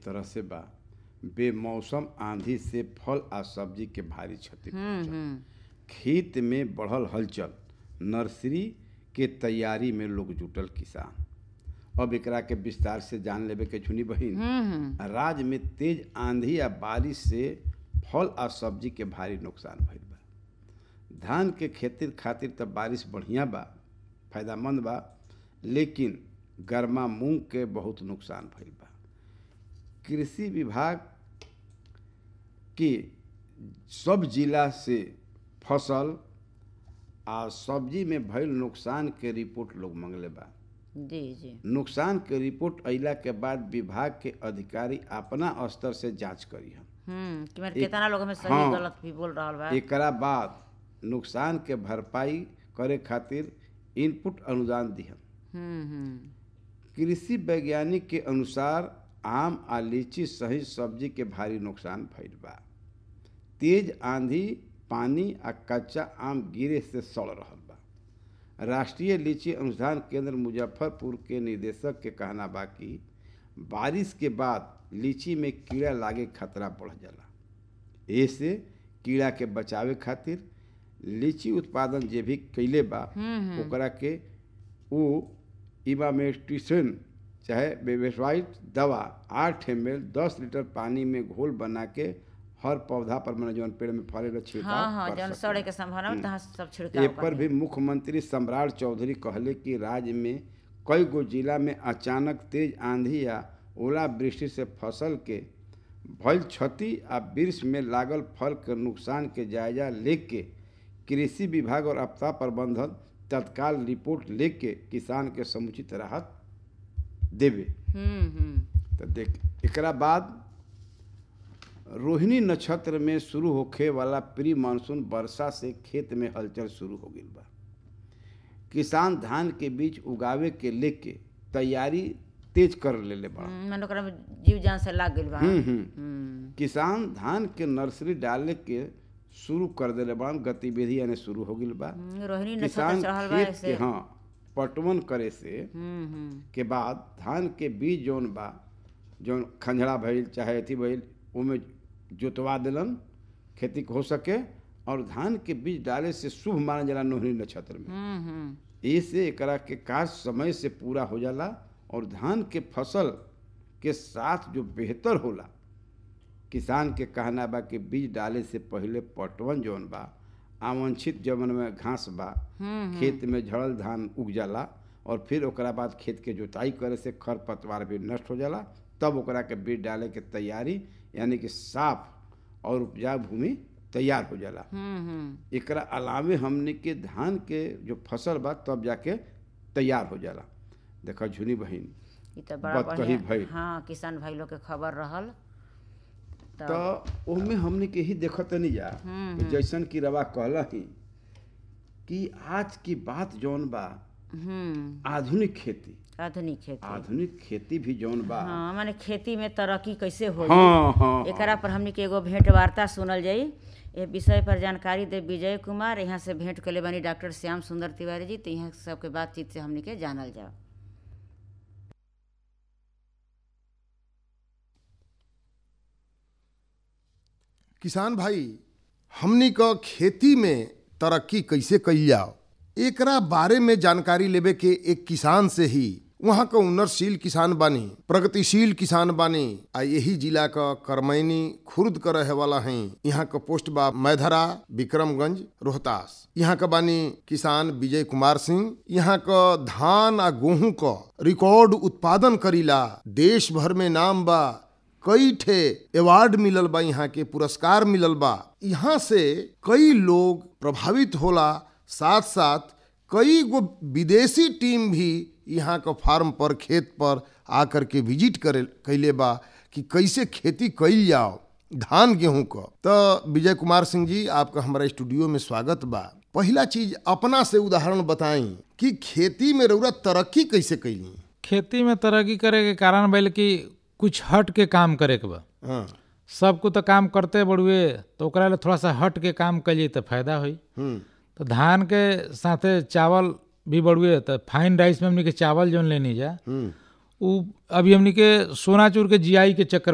तरह से बा। बेमौसम आंधी से फल आ सब्जी के भारी क्षति पहुंचल। खेत में बढ़ल हलचल, नर्सरी के तैयारी में लोग जुटल किसान। अब एकरा के विस्तार से जान लेबे के झुनी बहिन। राज्य में तेज आंधी या बारिश से फल आ सब्जी के भारी नुकसान भइल बा। धान के खेती खातिर तो बारिश बढ़िया बा, फायदामंद बा, लेकिन गर्मा मूंग के बहुत नुकसान भइल बा। कृषि विभाग के सब जिला से फसल आ सब्जी में भइल नुकसान के रिपोर्ट लोग मंगले बा। जी नुकसान के रिपोर्ट अइला के बाद विभाग के अधिकारी अपना स्तर से जांच करी हम कि मैं कितना लोग में सही गलत भी बोल रहा बा। एकरा बाद नुकसान के भरपाई करे खातिर इनपुट अनुदान दिहन। कृषि वैज्ञानिक के अनुसार आम आ लीची सहित सब्जी के भारी नुकसान भइल बा। तेज आंधी, पानी आ कच्चा आम गिरे से सड़ रहल बा। राष्ट्रीय लीची अनुसंधान केंद्र मुजफ्फरपुर के निदेशक के कहना बा कि बारिश के बाद लीची में कीड़ा लागे खतरा बढ़ जाला। ऐसे कीड़ा के बचावे खातिर लीची उत्पादन जे भी कैले बा ओकरा के वो इमामेक्टिसिन चाहे बेबेस्वाइट दवा 8 ml 10 लीटर पानी में घोल बना के हर पौधा पर मैंने जौन पेड़ में फले छिड़काव कर सड़े के संभावना सब छिड़काव ए पर भी मुख्यमंत्री सम्राट चौधरी कहले कि राज्य में कई गो जिला में अचानक तेज आंधी या ओलावृष्टि से फसल के भइल क्षति आ वृक्ष में लागल फल के नुकसान के जायजा लेके कृषि विभाग और आपदा प्रबंधन तत्काल रिपोर्ट लेके किसान के समुचित राहत देवे। तो देख एकरा बाद रोहिणी नक्षत्र में शुरू होखे वाला प्री मानसून वर्षा से खेत में हलचल शुरू हो गई बा। किसान धान के बीज उगावे के लेके तैयारी तेज कर लेले बा। जीव जान से लाग गइल बा। किसान धान के नर्सरी डाले के शुरू कर देले बा, गतिविधि यानी शुरू हो गई बा। रोहिणी नक्षत्र किसान चढ़ल बा खेत ऐसे के पटवन करे से के बाद धान के बीज जौन बा, जौन खंजड़ा भइल चाहे अथी भइल, ओमे जोतवा दिलन खेती हो सके और धान के बीज डाले से शुभ मानल जाला रोहिणी नक्षत्र में। ऐसे एकरा के कार्य समय से पूरा हो जाला और धान के फसल के साथ जो बेहतर होला। किसान के कहना बा कि बीज डाले से पहले पटवन जौन बा, आवांछित जमन में घास बा खेत में झड़ल धान उग जाला और फिर ओकरा बाद खेत के जोताई करे से खर पतवार भी नष्ट हो जाला। तब ओकरा के बीज डाले के तैयारी यानी कि साफ और उपजाऊ भूमि तैयार हो जाला। एकरा अलावे हमने के धान के जो फसल बा तब जाके तैयार हो जाला। देखा झुनी बहिन तो बड़ा बढ़िया किसान भाई लोग के खबर रहल। तो ओमे हमने के ही देखत नहीं जा जैसन की रवा कहला ही कि आज की बात जौन बा आधुनिक खेती भी जौन बा माने खेती में तरक्की कैसे होई एकरा पर हमनी के एगो भेंट वार्ता सुनल जाई। ए विषय पर जानकारी दे विजय कुमार, यहाँ से भेंट कले बनी डॉक्टर श्याम सुंदर तिवारी जी। तो यहाँ सबके बातचीत से हमनी के जानल जाओ। किसान भाई, हमनी का खेती में तरक्की कैसे कइल जाओ एकरा बारे में जानकारी लेबे के एक किसान से ही। वहाँ का उन्नतशील किसान बानी, प्रगतिशील किसान बानी आ यही जिला का करमैनी खुर्द कर रहे वाला हैं। यहाँ का पोस्ट बा मैधरा, विक्रमगंज, रोहतास। यहाँ का बानी किसान विजय कुमार सिंह। यहाँ का धान आ गेहूं का रिकॉर्ड उत्पादन करीला, देश भर में नाम बा, कई ठे अवार्ड मिलल बा, यहाँ के पुरस्कार मिलल बा। यहाँ से कई लोग प्रभावित होला, साथ साथ कई गो विदेशी टीम भी यहाँ का फार्म पर खेत पर आकर के विजिट कैले बा कि कैसे खेती कैल जाओ धान गेहूं का। तो विजय कुमार सिंह जी, आपका हमारा स्टूडियो में स्वागत बा। पहला चीज अपना से उदाहरण बताई कि खेती में रउरा तरक्की कैसे कैली। खेती में तरक्की करे के कारण भइल कि कुछ हट के काम करे के बा। सबको तो काम करते बड़ुए, तो ओकरा ले थोड़ा सा हट के काम करिए तो फायदा होई। तो धान के साथे चावल भी बड़ुए, तो फाइन राइस में हमनी के चावल जौन लेनी जा उ अभी हमनी के सोनाचूर के जीआई के चक्कर